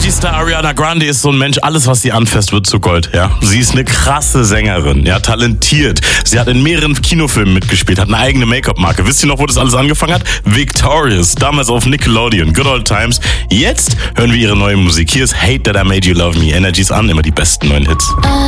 Energy-Star Ariana Grande ist so ein Mensch, alles was sie anfasst wird zu Gold, ja. Sie ist eine krasse Sängerin, ja, talentiert. Sie hat in mehreren Kinofilmen mitgespielt, hat eine eigene Make-up-Marke. Wisst ihr noch, wo das alles angefangen hat? Victorious, damals auf Nickelodeon, Good Old Times. Jetzt hören wir ihre neue Musik. Hier ist Hate That I Made You Love Me. Energy's an, immer die besten neuen Hits.